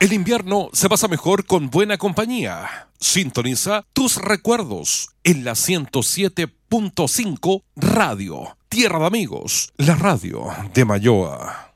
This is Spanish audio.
El invierno se pasa mejor con buena compañía. Sintoniza tus recuerdos en la 107.5 Radio. Tierra de Amigos, la radio de Mayoa.